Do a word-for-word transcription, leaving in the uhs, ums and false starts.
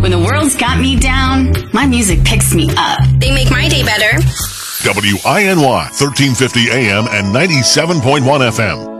When the world's got me down, my music picks me up. They make my day better. W I N Y, thirteen fifty A M and ninety-seven point one F M.